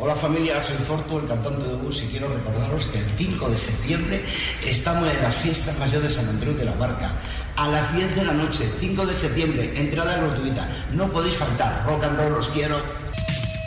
Hola familia, soy Forto, el cantante de Bus, y quiero recordaros que el 5 de septiembre estamos en las fiestas mayores de Sant Andreu de la Barca. A las 10 de la noche, 5 de septiembre, entrada gratuita. No podéis faltar. Rock and roll, os quiero.